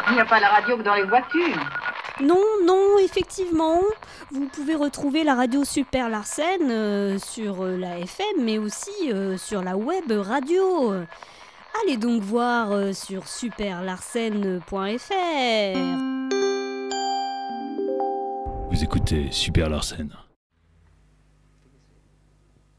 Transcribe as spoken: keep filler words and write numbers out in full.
Il n'y a pas la radio que dans les voitures. Non, non, effectivement. Vous pouvez retrouver la radio Super Larsen euh, sur euh, la F M, mais aussi euh, sur la web radio. Allez donc voir euh, sur super larsen point f r. Vous écoutez Super Larsen.